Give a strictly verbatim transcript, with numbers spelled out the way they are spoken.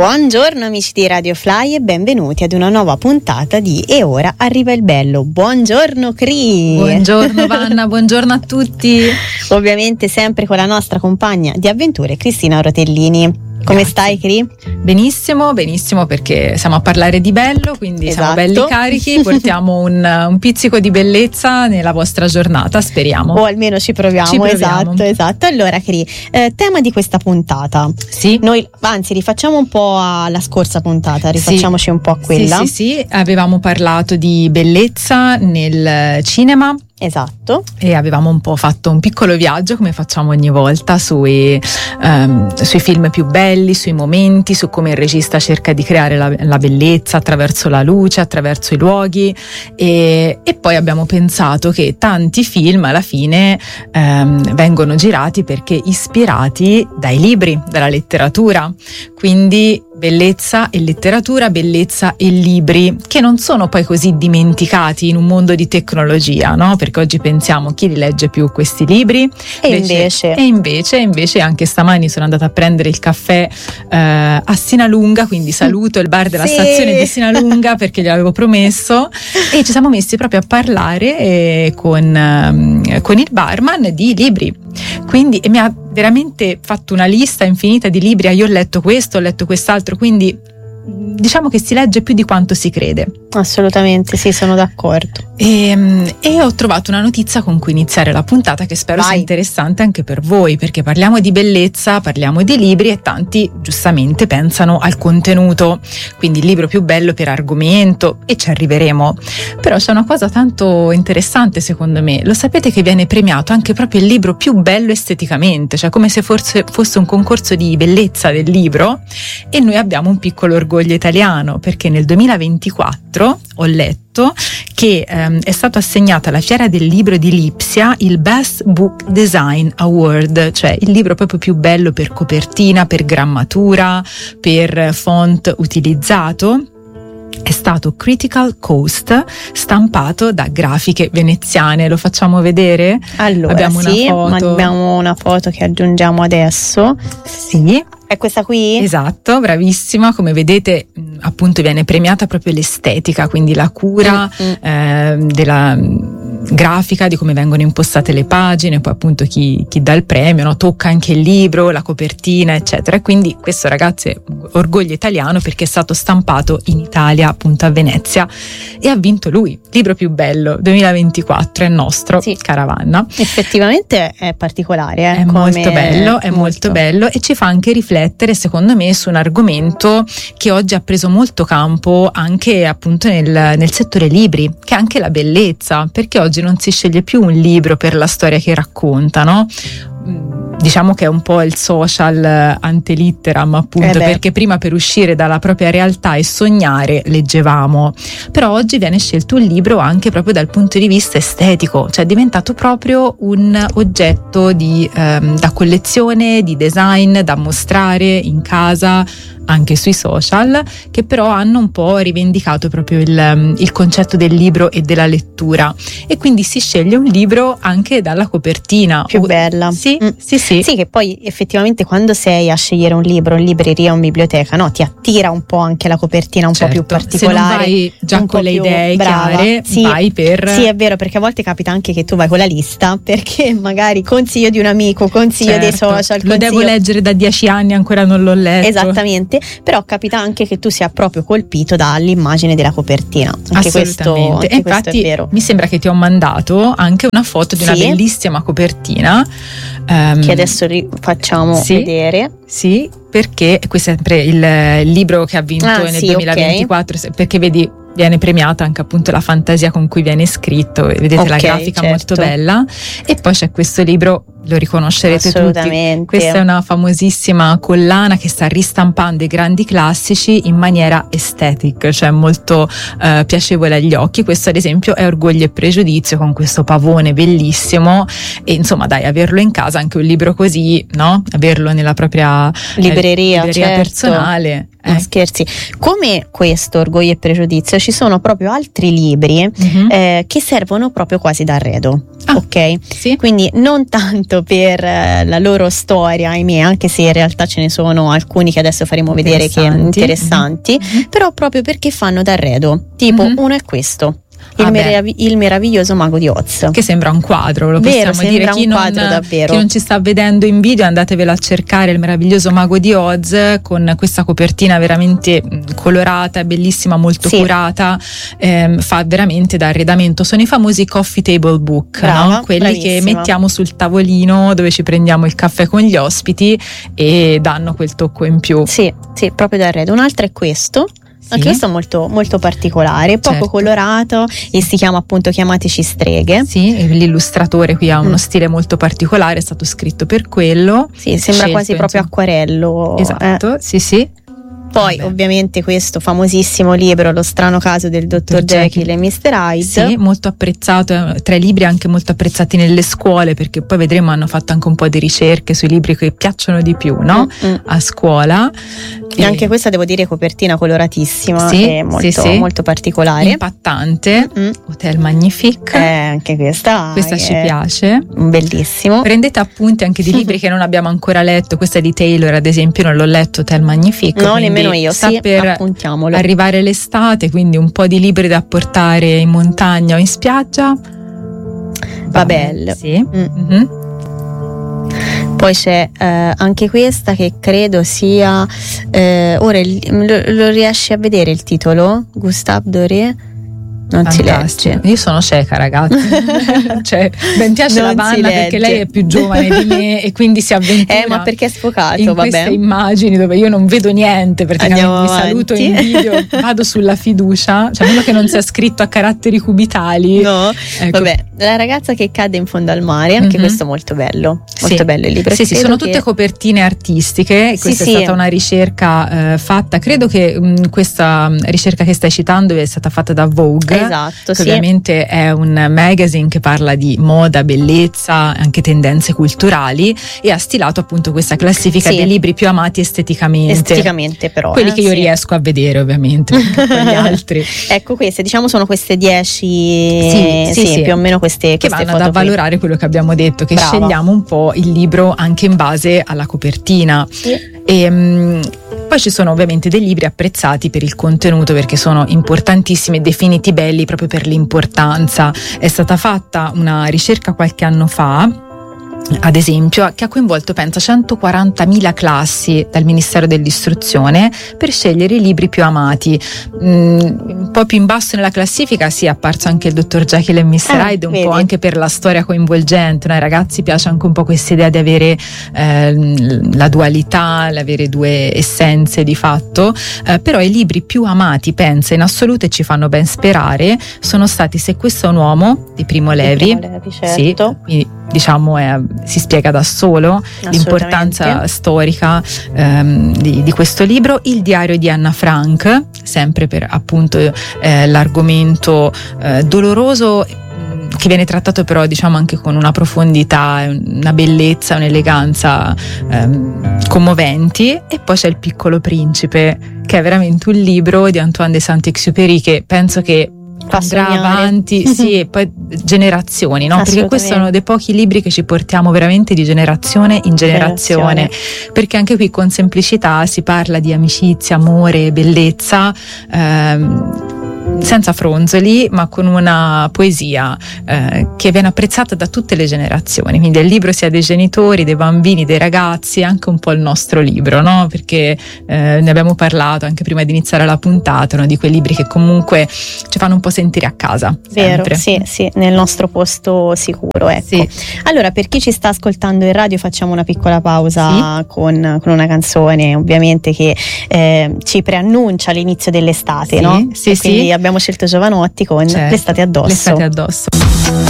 Buongiorno amici di Radio Fly e benvenuti ad una nuova puntata di E ora arriva il bello. Buongiorno Cri. Buongiorno Vanna, buongiorno a tutti. Ovviamente sempre con la nostra compagna di avventure Cristina Rotellini. Come Grazie. stai Cri? Benissimo, benissimo perché siamo a parlare di bello, quindi Esatto. siamo belli carichi, portiamo un, un pizzico di bellezza nella vostra giornata, speriamo. O almeno ci proviamo, Ci proviamo. esatto, esatto. Allora Cri, eh, tema di questa puntata. Sì. Noi anzi rifacciamo un po' alla scorsa puntata, rifacciamoci Sì. un po' a quella. Sì, sì, sì, avevamo parlato di bellezza nel cinema. Esatto. E avevamo un po' fatto un piccolo viaggio, come facciamo ogni volta, sui, um, sui film più belli, sui momenti, su come il regista cerca di creare la, la bellezza attraverso la luce, attraverso i luoghi, e, e poi abbiamo pensato che tanti film alla fine um, vengono girati perché ispirati dai libri, dalla letteratura, quindi bellezza e letteratura, bellezza e libri, che non sono poi così dimenticati in un mondo di tecnologia, no? Perché oggi pensiamo chi li legge più questi libri, E invece e invece, invece anche stamani sono andata a prendere il caffè eh, a Sinalunga, quindi saluto il bar della Sì. stazione di Sinalunga perché gliel'avevo promesso, e ci siamo messi proprio a parlare eh, con, um, con il barman di libri, quindi e mi ha veramente fatto una lista infinita di libri. Io ho letto questo, ho letto quest'altro, quindi diciamo che si legge più di quanto si crede. assolutamente sì, sono d'accordo. E, e ho trovato una notizia con cui iniziare la puntata che spero Vai. sia interessante anche per voi, perché parliamo di bellezza, parliamo di libri e tanti giustamente pensano al contenuto, quindi il libro più bello per argomento, e ci arriveremo. Però c'è una cosa tanto interessante secondo me, lo sapete che viene premiato anche proprio il libro più bello esteticamente, cioè come se forse fosse un concorso di bellezza del libro, e noi abbiamo un piccolo orgoglio italiano perché nel duemilaventiquattro ho letto che ehm, è stato assegnato alla Fiera del Libro di Lipsia il Best Book Design Award, cioè il libro proprio più bello per copertina, per grammatura, per font utilizzato. È stato Critical Coast, stampato da Grafiche Veneziane. Lo facciamo vedere? Allora Abbiamo una sì, foto. ma abbiamo una foto che aggiungiamo adesso. Sì. È questa qui? Esatto, bravissima. Come vedete, mh, appunto viene premiata proprio l'estetica, quindi la cura Mm-hmm. eh, della mh, grafica, di come vengono impostate le pagine, poi appunto chi, chi dà il premio, no? Tocca anche il libro, la copertina, eccetera. E quindi questo, ragazzi, è orgoglio italiano perché è stato stampato in Italia, appunto a Venezia, e ha vinto lui, libro più bello duemilaventiquattro, è nostro, Sì. Caravanna. Effettivamente è particolare, eh, È come- molto bello, è molto bello, e ci fa anche riflettere, secondo me, su un argomento che oggi ha preso molto campo anche appunto nel, nel settore libri, che è anche la bellezza, perché oggi non si sceglie più un libro per la storia che racconta, no? Diciamo che è un po' il social ante litteram, appunto, Eh beh. perché prima per uscire dalla propria realtà e sognare leggevamo, però oggi viene scelto un libro anche proprio dal punto di vista estetico, cioè è diventato proprio un oggetto di, ehm, da collezione, di design, da mostrare in casa, anche sui social, che però hanno un po' rivendicato proprio il, il concetto del libro e della lettura, e quindi si sceglie un libro anche dalla copertina più O- bella. sì, Mm. sì, sì, Sì, che poi effettivamente quando sei a scegliere un libro in libreria o in biblioteca, no, ti attira un po' anche la copertina un certo. po' più particolare. Se non vai già un po' con le più idee brava. chiare, Sì. vai per Sì, è vero, perché a volte capita anche che tu vai con la lista perché magari consiglio di un amico, consiglio dei Certo. social, Lo devo consiglio- leggere da dieci anni, ancora non l'ho letto. Esattamente, però capita anche che tu sia proprio colpito dall'immagine della copertina. Anche questo, Assolutamente. anche E questo infatti è vero. mi sembra che ti ho mandato anche una foto di una Sì. bellissima copertina, ehm, Che adesso ri- facciamo sì. vedere. Sì, perché questo è sempre il, il libro che ha vinto Ah, nel sì, duemilaventiquattro, se- perché vedi viene premiata anche appunto la fantasia con cui viene scritto, e vedete Ok, la grafica certo. molto bella, e poi c'è questo libro, lo riconoscerete tutti, Assolutamente. questa è una famosissima collana che sta ristampando i grandi classici in maniera aesthetic, cioè molto eh, piacevole agli occhi. Questo ad esempio è Orgoglio e Pregiudizio, con questo pavone bellissimo, e insomma dai, averlo in casa, anche un libro così, no? Averlo nella propria Libreria, libreria certo. personale No, scherzi. Come questo Orgoglio e Pregiudizio ci sono proprio altri libri mm-hmm. eh, che servono proprio quasi da arredo. Ah, ok? Sì. Quindi non tanto per eh, la loro storia, ahimè, anche se in realtà ce ne sono alcuni che adesso faremo vedere che interessanti, mm-hmm. però proprio perché fanno da arredo. Tipo, mm-hmm. uno è questo. Il, ah merav- il meraviglioso mago di Oz, che sembra un quadro, lo Vero, possiamo dire. Chi, un non, quadro, davvero. Chi non ci sta vedendo in video, andatevelo a cercare, il meraviglioso mago di Oz, con questa copertina veramente colorata, bellissima, molto sì. curata, ehm, fa veramente da arredamento. Sono i famosi coffee table book, Brava, no? Quelli bravissima. che mettiamo sul tavolino dove ci prendiamo il caffè con gli ospiti e danno quel tocco in più. Sì, sì, proprio da arredo. Un altro è questo. Sì. Anche questo è molto, molto particolare, poco certo. colorato, e si chiama appunto Chiamateci streghe. Sì, l'illustratore qui ha uno mm. stile molto particolare, è stato scritto per quello. Sì, sembra Scelto, quasi proprio insomma. acquarello. Esatto, eh. sì sì. Poi Vabbè. ovviamente questo famosissimo libro, Lo strano caso del dottor Jekyll e mister Hyde. Sì, molto apprezzato, tra i libri anche molto apprezzati nelle scuole, perché poi vedremo hanno fatto anche un po' di ricerche sui libri che piacciono di più, no? Mm-hmm. A scuola. E, e anche questa devo dire copertina coloratissima, sì, è molto, sì, sì. molto particolare. Impattante, mm-hmm. Hotel Magnifique. Eh, anche questa. Questa ci piace. Bellissimo. Prendete appunti anche di libri che non abbiamo ancora letto, questa è di Taylor ad esempio, non l'ho letto, Hotel Magnifique. No, nemmeno io, sta sì, per appuntiamolo. Arrivare l'estate, quindi un po' di libri da portare in montagna o in spiaggia. Babel. Sì. Mm-hmm. Poi c'è eh, anche questa che credo sia eh, ora il, lo, lo riesci a vedere il titolo? Gustave Doré? Non Fantastico. si legge. Io sono cieca, ragazzi. Cioè, ben piace non la Vanna perché lei è più giovane di me e quindi si avventura. Eh, ma perché è sfocato, in vabbè. queste immagini dove io non vedo niente, praticamente mi saluto in video, vado sulla fiducia, cioè uno che non sia scritto a caratteri cubitali. No, ecco. Vabbè, La ragazza che cade in fondo al mare, anche mm-hmm. questo molto bello, molto sì. bello il libro. Sì, sì, sono tutte che... copertine artistiche, questa sì, è sì. stata una ricerca eh, fatta, credo che mh, questa ricerca che stai citando è stata fatta da Vogue. Esatto, sì. Ovviamente è un magazine che parla di moda, bellezza, anche tendenze culturali, e ha stilato appunto questa classifica sì. dei libri più amati esteticamente. Esteticamente però. Quelli eh, che io sì. riesco a vedere ovviamente, perché gli altri. Ecco, queste diciamo sono queste dieci, sì, sì, sì, sì. più o meno queste, che queste vanno ad avvalorare quello che abbiamo detto, che Brava. scegliamo un po' il libro anche in base alla copertina. Sì. E, um, poi ci sono ovviamente dei libri apprezzati per il contenuto, perché sono importantissimi e definiti belli proprio per l'importanza. È stata fatta una ricerca qualche anno fa, ad esempio, che ha coinvolto pensa centoquarantamila classi dal Ministero dell'Istruzione per scegliere i libri più amati. Mm, un po' più in basso nella classifica sì, è apparso anche il dottor Jekyll e mister ah, Hyde, un vedi. po' anche per la storia coinvolgente, no? Ai ragazzi piace anche un po' questa idea di avere eh, la dualità, l'avere due essenze di fatto, eh, però i libri più amati, pensa, in assoluto, e ci fanno ben sperare, sono stati Se questo è un uomo di Primo Levi, Primo Levi, certo. sì, quindi diciamo è, si spiega da solo l'importanza storica ehm, di, di questo libro. Il diario di Anna Frank, sempre per appunto eh, l'argomento eh, doloroso, che viene trattato però diciamo anche con una profondità, una bellezza, un'eleganza ehm, commoventi. E poi c'è Il Piccolo Principe, che è veramente un libro di Antoine de Saint-Exupéry che penso che andrà avanti, sì, e poi generazioni, no? Perché questi sono dei pochi libri che ci portiamo veramente di generazione in generazione, generazione. Perché anche qui con semplicità si parla di amicizia, amore, bellezza, ehm, senza fronzoli, ma con una poesia eh, che viene apprezzata da tutte le generazioni. Quindi il libro sia dei genitori, dei bambini, dei ragazzi, anche un po' il nostro libro, no? Perché eh, ne abbiamo parlato anche prima di iniziare la puntata, no? Di quei libri che comunque ci fanno un po' sentire a casa. Vero, sempre. sì, sì, nel nostro posto sicuro, ecco. Sì. Allora, per chi ci sta ascoltando in radio, facciamo una piccola pausa sì. con, con una canzone, ovviamente, che eh, ci preannuncia l'inizio dell'estate, sì, no? Sì, e quindi sì. abbiamo scelto Jovanotti con certo. L'estate addosso. L'estate addosso.